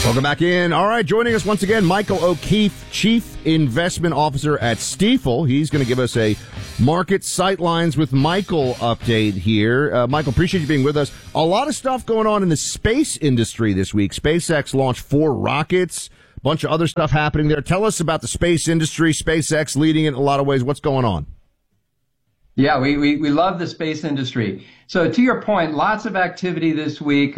Welcome back in. All right, joining us once again, Michael O'Keefe, Chief Investment Officer at Stifel. He's going to give us a Market Sightlines with Michael update here. Michael, appreciate you being with us. A lot of stuff going on in the space industry this week. SpaceX launched 4 rockets, a bunch of other stuff happening there. Tell us about the space industry, SpaceX leading it in a lot of ways. What's going on? Yeah, we love the space industry. So to your point, lots of activity this week.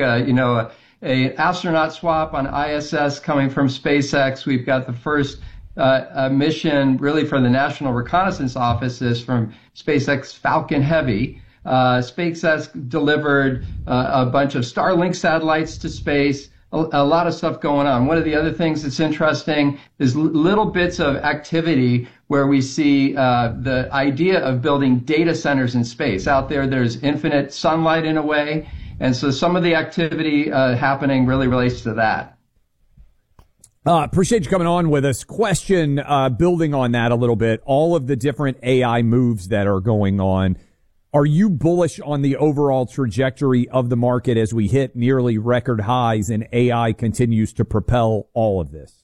A astronaut swap on ISS coming from SpaceX. We've got the first mission really for the National Reconnaissance Offices from SpaceX Falcon Heavy. SpaceX delivered a bunch of Starlink satellites to space. A lot of stuff going on. One of the other things that's interesting is little bits of activity where we see the idea of building data centers in space. Out there, there's infinite sunlight in a way. And so some of the activity happening really relates to that. Appreciate you coming on with us. Question, building on that a little bit, all of the different AI moves that are going on. Are you bullish on the overall trajectory of the market as we hit nearly record highs and AI continues to propel all of this?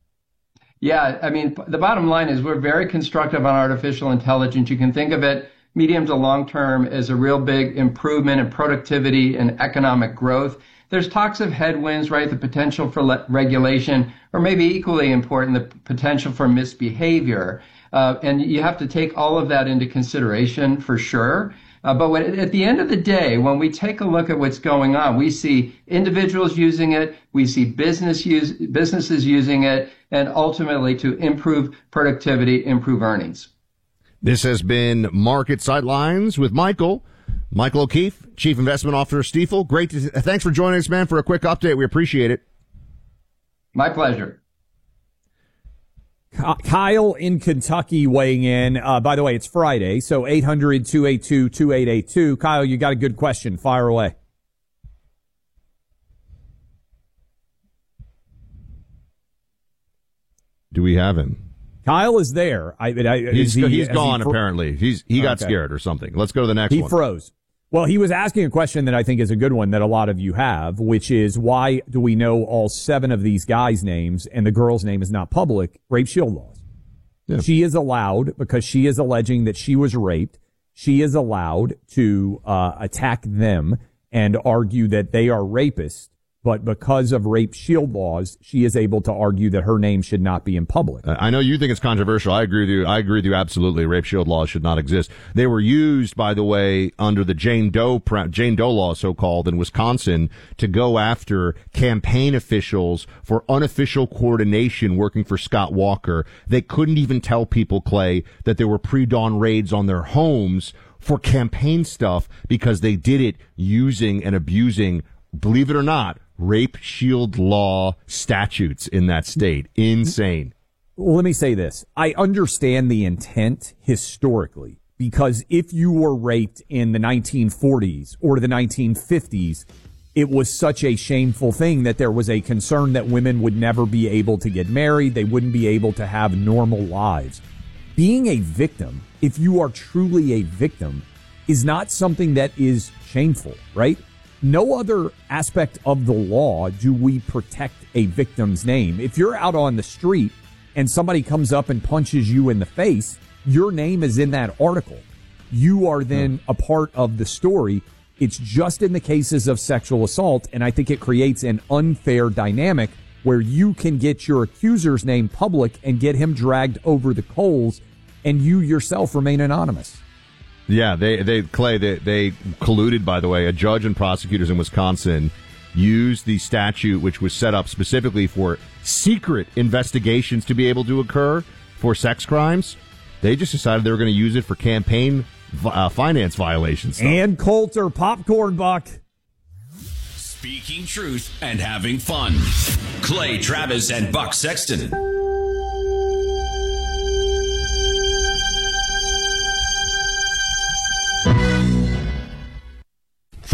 Yeah, I mean, the bottom line is we're very constructive on artificial intelligence. You can think of it medium to long term as a real big improvement in productivity and economic growth. There's talks of headwinds, right? The potential for regulation, or maybe equally important, the potential for misbehavior. And you have to take all of that into consideration for sure. But at the end of the day, when we take a look at what's going on, we see individuals using it, we see businesses using it, and ultimately to improve productivity, improve earnings. This has been Market Sightlines with Michael O'Keefe, Chief Investment Officer of Stifel. Thanks for joining us, man, for a quick update. We appreciate it. My pleasure. Kyle in Kentucky weighing in. By the way, it's Friday, so 800-282-2882. Kyle, you got a good question. Fire away. Do we have him? Kyle is there. He's gone, apparently. He got scared or something. Let's go to the next one. He froze. Well, he was asking a question that I think is a good one that a lot of you have, which is why do we know all 7 of these guys' names and the girl's name is not public? Rape shield laws. Yeah. She is allowed, because she is alleging that she was raped, she is allowed to attack them and argue that they are rapists. But because of rape shield laws, she is able to argue that her name should not be in public. I know you think it's controversial. I agree with you. I agree with you absolutely. Rape shield laws should not exist. They were used, by the way, under the Jane Doe law, so-called, in Wisconsin, to go after campaign officials for unofficial coordination working for Scott Walker. They couldn't even tell people, Clay, that there were pre-dawn raids on their homes for campaign stuff because they did it using and abusing, believe it or not, rape shield law statutes in that state. Insane. Well, let me say this. I understand the intent historically, because if you were raped in the 1940s or the 1950s, it was such a shameful thing that there was a concern that women would never be able to get married. They wouldn't be able to have normal lives. Being a victim, if you are truly a victim, is not something that is shameful, right? No other aspect of the law do we protect a victim's name. If you're out on the street and somebody comes up and punches you in the face, your name is in that article. You are then a part of the story. It's just in the cases of sexual assault, and I think it creates an unfair dynamic where you can get your accuser's name public and get him dragged over the coals, and you yourself remain anonymous. Yeah, they colluded, by the way. A judge and prosecutors in Wisconsin used the statute, which was set up specifically for secret investigations to be able to occur for sex crimes. They just decided they were going to use it for campaign finance violations. And Coulter, popcorn buck. Speaking truth and having fun. Clay Travis and Buck Sexton.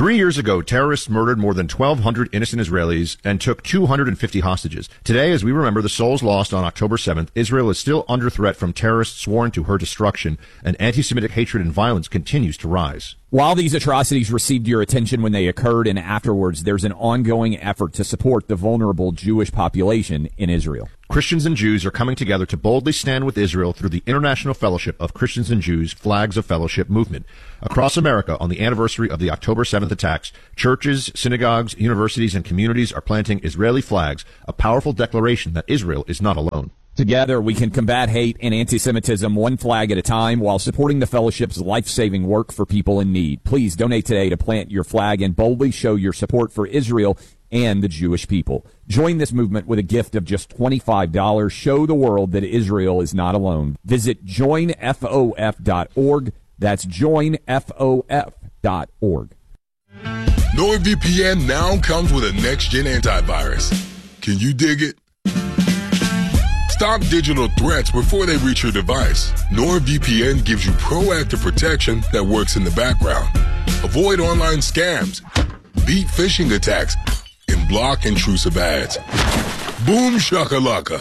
3 years ago, terrorists murdered more than 1,200 innocent Israelis and took 250 hostages. Today, as we remember the souls lost on October 7th, Israel is still under threat from terrorists sworn to her destruction, and anti-Semitic hatred and violence continues to rise. While these atrocities received your attention when they occurred and afterwards, there's an ongoing effort to support the vulnerable Jewish population in Israel. Christians and Jews are coming together to boldly stand with Israel through the International Fellowship of Christians and Jews Flags of Fellowship movement. Across America, on the anniversary of the October 7th attacks, churches, synagogues, universities, and communities are planting Israeli flags, a powerful declaration that Israel is not alone. Together, we can combat hate and anti-Semitism one flag at a time while supporting the fellowship's life-saving work for people in need. Please donate today to plant your flag and boldly show your support for Israel and the Jewish people. Join this movement with a gift of just $25. Show the world that Israel is not alone. Visit joinfof.org. That's joinfof.org. NordVPN now comes with a next-gen antivirus. Can you dig it? Stop digital threats before they reach your device. NordVPN gives you proactive protection that works in the background. Avoid online scams, beat phishing attacks, and block intrusive ads. Boom shakalaka.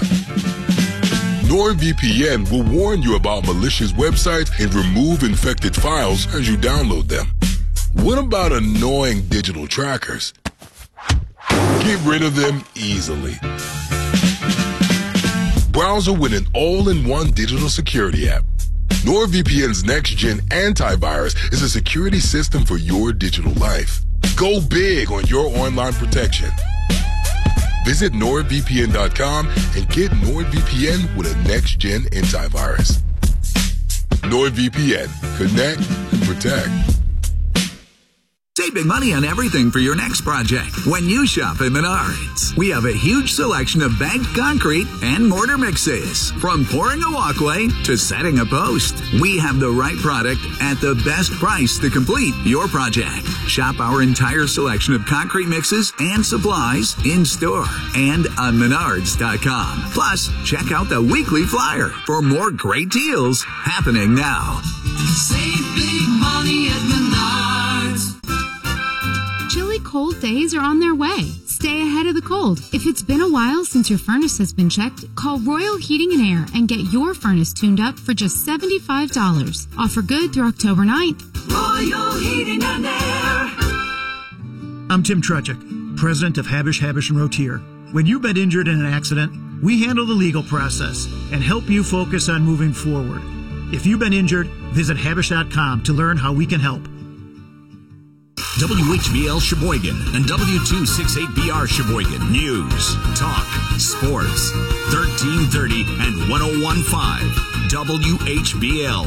NordVPN will warn you about malicious websites and remove infected files as you download them. What about annoying digital trackers? Get rid of them easily. Browser with an all-in-one digital security app. NordVPN's next-gen antivirus is a security system for your digital life. Go big on your online protection. Visit NordVPN.com and get NordVPN with a next-gen antivirus. NordVPN. Connect and protect. Save big money on everything for your next project when you shop at Menards. We have a huge selection of banked concrete and mortar mixes. From pouring a walkway to setting a post, we have the right product at the best price to complete your project. Shop our entire selection of concrete mixes and supplies in store and on Menards.com. Plus, check out the weekly flyer for more great deals happening now. Save big money at Menards. Chilly cold days are on their way. Stay ahead of the cold. If it's been a while since your furnace has been checked, call Royal Heating and Air and get your furnace tuned up for just $75. Offer good through October 9th. Royal Heating and Air. I'm Tim Trudgick, president of Habish, & Rotier. When you've been injured in an accident, we handle the legal process and help you focus on moving forward. If you've been injured, visit Habish.com to learn how we can help. WHBL Sheboygan and W268BR Sheboygan. News, talk, sports. 1330 and 101.5 WHBL.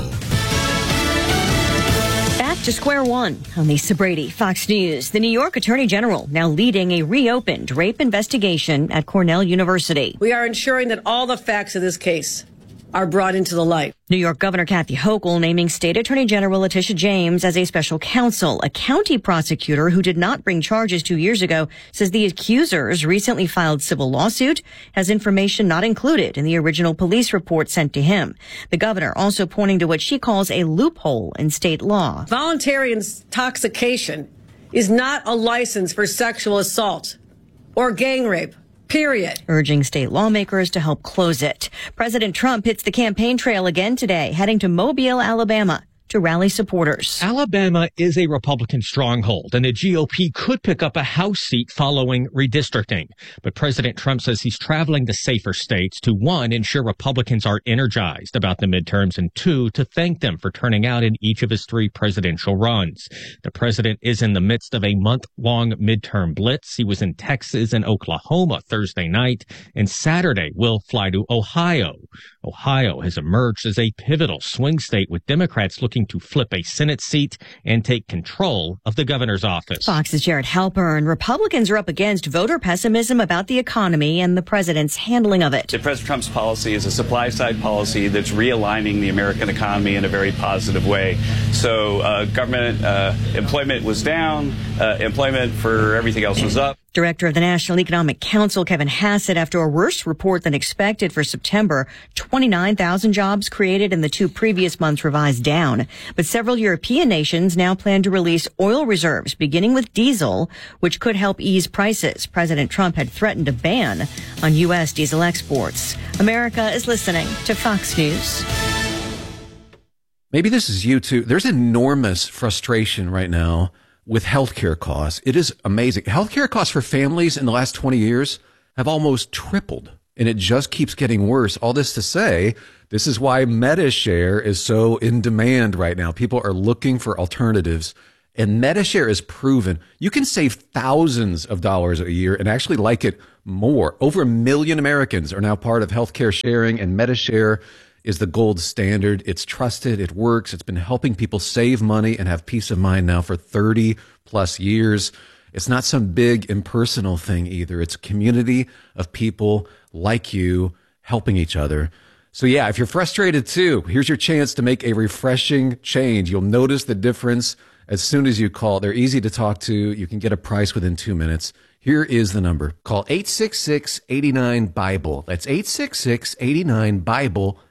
Back to square one on Lisa Brady, Fox News. The New York Attorney General now leading a reopened rape investigation at Cornell University. We are ensuring that all the facts of this case are brought into the light. New York Governor Kathy Hochul naming State Attorney General Letitia James as a special counsel. A county prosecutor who did not bring charges 2 years ago says the accuser's recently filed civil lawsuit has information not included in the original police report sent to him. The governor also pointing to what she calls a loophole in state law. Voluntary intoxication is not a license for sexual assault or gang rape. Period. Urging state lawmakers to help close it. President Trump hits the campaign trail again today, heading to Mobile, Alabama, to rally supporters. Alabama is a Republican stronghold, and the GOP could pick up a House seat following redistricting. But President Trump says he's traveling to safer states to, one, ensure Republicans are energized about the midterms, and two, to thank them for turning out in each of his 3 presidential runs. The president is in the midst of a month-long midterm blitz. He was in Texas and Oklahoma Thursday night, and Saturday will fly to Ohio. Ohio has emerged as a pivotal swing state, with Democrats looking to flip a Senate seat and take control of the governor's office. Fox's Jared Halpern. Republicans are up against voter pessimism about the economy and the president's handling of it. President Trump's policy is a supply-side policy that's realigning the American economy in a very positive way. So government employment was down. Employment for everything else was up. Director of the National Economic Council, Kevin Hassett, after a worse report than expected for September, 29,000 jobs created in the 2 previous months revised down. But several European nations now plan to release oil reserves, beginning with diesel, which could help ease prices. President Trump had threatened a ban on U.S. diesel exports. America is listening to Fox News. Maybe this is you too. There's enormous frustration right now with healthcare costs. It is amazing. Healthcare costs for families in the last 20 years have almost tripled, and it just keeps getting worse. All this to say, this is why MediShare is so in demand right now. People are looking for alternatives, and MediShare is proven you can save thousands of dollars a year and actually like it more. Over 1 million Americans are now part of healthcare sharing, and MediShare is the gold standard. It's trusted. It works. It's been helping people save money and have peace of mind now for 30 plus years. It's not some big impersonal thing either. It's a community of people like you helping each other. So yeah, if you're frustrated too, here's your chance to make a refreshing change. You'll notice the difference as soon as you call. They're easy to talk to. You can get a price within 2 minutes. Here is the number. Call 866-89-BIBLE. That's 866-89-BIBLE.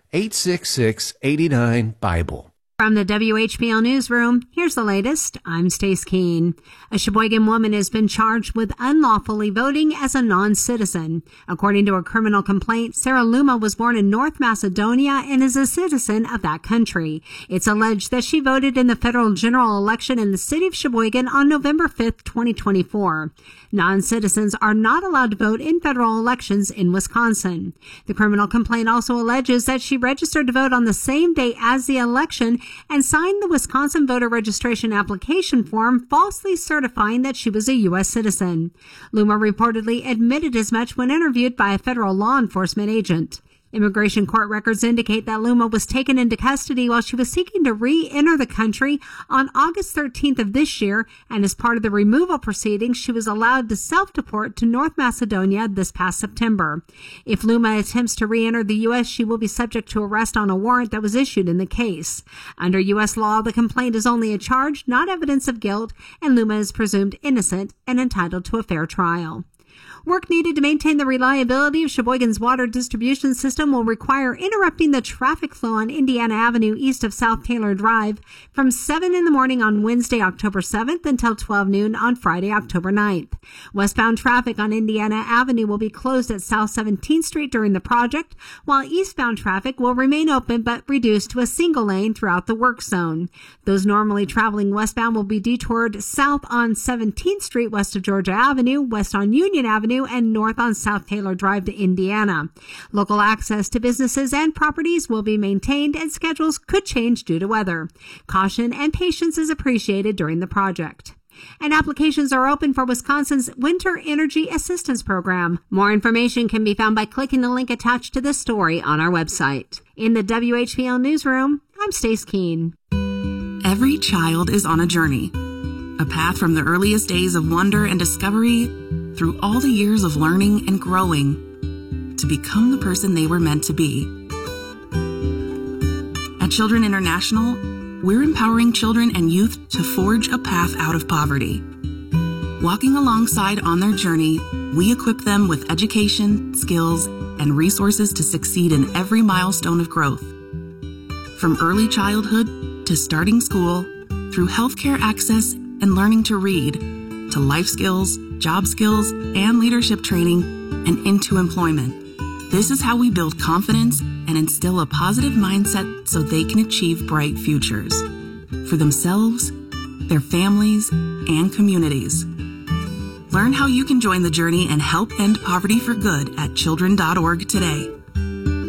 866-89-BIBLE. From the WHPL Newsroom, here's the latest. I'm Stace Keene. A Sheboygan woman has been charged with unlawfully voting as a non-citizen. According to a criminal complaint, Sarah Luma was born in North Macedonia and is a citizen of that country. It's alleged that she voted in the federal general election in the city of Sheboygan on November 5th, 2024. Non-citizens are not allowed to vote in federal elections in Wisconsin. The criminal complaint also alleges that she registered to vote on the same day as the election and signed the Wisconsin voter registration application form, falsely certifying that she was a U.S. citizen. Luma reportedly admitted as much when interviewed by a federal law enforcement agent. Immigration court records indicate that Luma was taken into custody while she was seeking to re-enter the country on August 13th of this year, and as part of the removal proceedings, she was allowed to self-deport to North Macedonia this past September. If Luma attempts to re-enter the U.S., she will be subject to arrest on a warrant that was issued in the case. Under U.S. law, the complaint is only a charge, not evidence of guilt, and Luma is presumed innocent and entitled to a fair trial. Work needed to maintain the reliability of Sheboygan's water distribution system will require interrupting the traffic flow on Indiana Avenue east of South Taylor Drive from 7 in the morning on Wednesday, October 7th until 12 noon on Friday, October 9th. Westbound traffic on Indiana Avenue will be closed at South 17th Street during the project, while eastbound traffic will remain open but reduced to a single lane throughout the work zone. Those normally traveling westbound will be detoured south on 17th Street west of Georgia Avenue, west on Union Avenue, and north on South Taylor Drive to Indiana. Local access to businesses and properties will be maintained, and schedules could change due to weather. Caution and patience is appreciated during the project. And applications are open for Wisconsin's Winter Energy Assistance Program. More information can be found by clicking the link attached to this story on our website. In the WHPL Newsroom, I'm Stace Keene. Every child is on a journey. A path from the earliest days of wonder and discovery through all the years of learning and growing to become the person they were meant to be. At Children International, we're empowering children and youth to forge a path out of poverty. Walking alongside on their journey, we equip them with education, skills, and resources to succeed in every milestone of growth. From early childhood to starting school, through healthcare access and learning to read, to life skills, job skills, and leadership training, and into employment. This is how we build confidence and instill a positive mindset so they can achieve bright futures for themselves, their families, and communities. Learn how you can join the journey and help end poverty for good at children.org today.